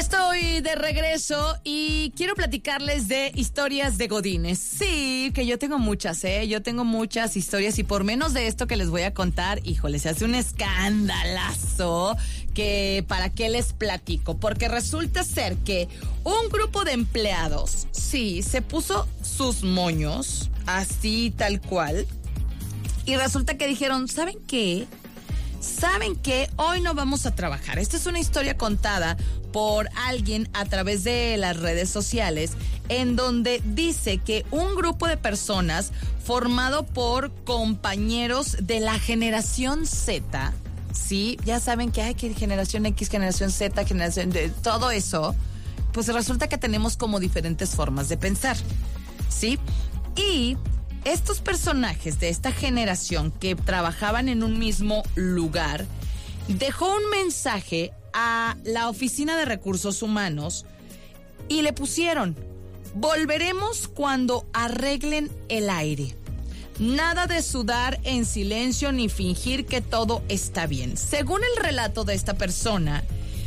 Estoy de regreso y quiero platicarles de historias de godines. Sí, que yo tengo muchas, yo tengo muchas historias y por menos de esto que les voy a contar, híjole, se hace un escandalazo que para qué les platico, porque resulta ser que un grupo de empleados, sí, se puso sus moños, así tal cual, y resulta que dijeron, ¿saben qué? ¿Saben qué? Hoy no vamos a trabajar. Esta es una historia contada por alguien a través de las redes sociales en donde dice que un grupo de personas formado por compañeros de la generación Z, ¿sí? Ya saben que hay que generación X, generación Z, generación de todo eso, pues resulta que tenemos como diferentes formas de pensar, ¿sí? Y estos personajes de esta generación que trabajaban en un mismo lugar dejó un mensaje a la Oficina de Recursos Humanos y le pusieron: volveremos cuando arreglen el aire. Nada de sudar en silencio ni fingir que todo está bien. Según el relato de esta persona,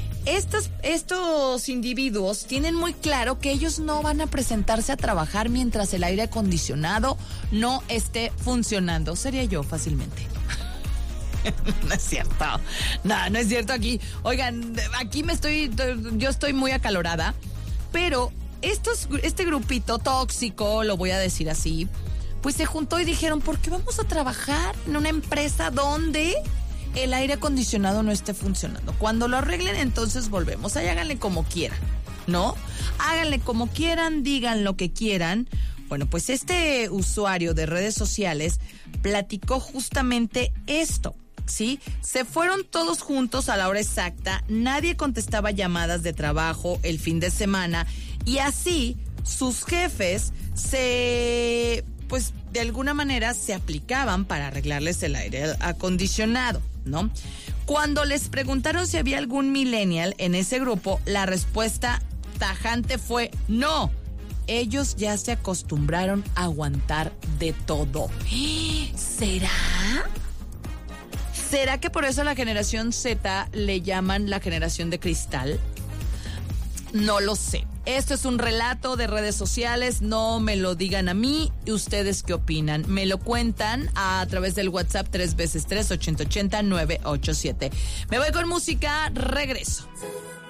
estos individuos tienen muy claro que ellos no van a presentarse a trabajar mientras el aire acondicionado no esté funcionando. Sería yo fácilmente. No es cierto. No es cierto aquí. Oigan, aquí yo estoy muy acalorada, pero este grupito tóxico, lo voy a decir así, pues se juntó y dijeron, ¿por qué vamos a trabajar en una empresa donde el aire acondicionado no esté funcionando? Cuando lo arreglen, entonces volvemos. Ahí háganle como quieran, ¿no? Háganle como quieran, digan lo que quieran. Bueno, pues este usuario de redes sociales platicó justamente esto, ¿sí? Se fueron todos juntos a la hora exacta, nadie contestaba llamadas de trabajo el fin de semana y así sus jefes pues de alguna manera se aplicaban para arreglarles el aire acondicionado, ¿no? Cuando les preguntaron si había algún millennial en ese grupo, la respuesta tajante fue no. Ellos ya se acostumbraron a aguantar de todo. ¿Será? ¿Será que por eso a la generación Z le llaman la generación de cristal? No lo sé. Esto es un relato de redes sociales, no me lo digan a mí. ¿Y ustedes qué opinan? Me lo cuentan a través del WhatsApp 3x3 8080 987. Me voy con música, regreso.